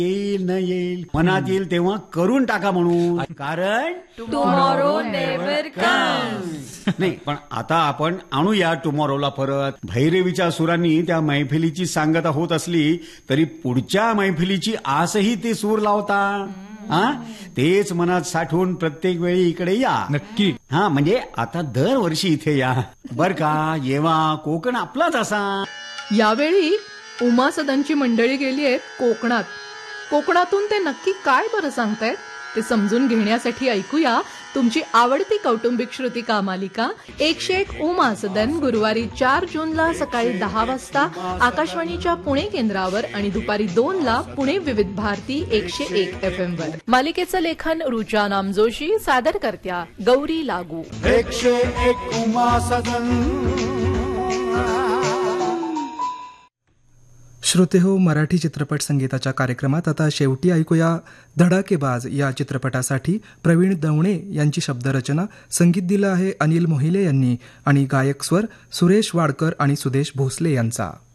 येईल न येईल, मनात येईल तेव्हा करून टाका म्हणून, कारण टुमॉरो नेव्हर कम्स. नाही, पण आता आपण आणूया टुमॉरोला परत. भैरवीच्या सुरांनी त्या मैफिलीची सांगता होत असली तरी पुढच्या मैफिलीची आसही ते सूर लावता. तेच मनात साठवून प्रत्येक वेळी इकडे या. नक्की. म्हणजे आता दरवर्षी इथे या बर का. येवा, कोकण आपलाच असा. यावेळी उमा सदनची मंडळी गेली आहेत कोकणात. कोकणातून ते नक्की काय बरं सांगतायत ते समजून घेण्यासाठी ऐकूया तुमची आवडती कौटुंबिक श्रुतिका मालिका 101 उमा सदन, गुरुवारी 4 जूनला सकाळी 10 वाजता आकाशवाणीच्या पुणे केंद्रावर आणि दुपारी 2ला पुणे विविध भारती 101 FM वर. मालिकेचं लेखन रुचा नामजोशी, सादर करत्या गौरी लागू. 101 उमा सदन. श्रोतेहो, मराठी चित्रपट संगीताच्या कार्यक्रमात आता शेवटी ऐकूया धडाकेबाज या चित्रपटासाठी प्रवीण दवणे यांची शब्दरचना. संगीत दिलं आहे अनिल मोहिले यांनी आणि गायक स्वर सुरेश वाडकर आणि सुदेश भोसले यांचा.